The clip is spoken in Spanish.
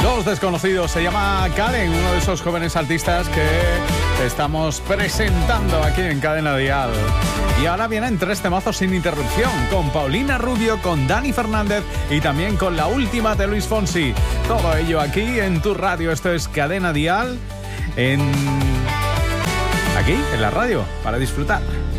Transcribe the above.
Los Desconocidos, se llama Karen, uno de esos jóvenes artistas que estamos presentando aquí en Cadena Dial. Y ahora vienen 3 temazos sin interrupción, con Paulina Rubio, con Dani Fernández y también con la última de Luis Fonsi. Todo ello aquí en tu radio. Esto es Cadena Dial, aquí en la radio, para disfrutar.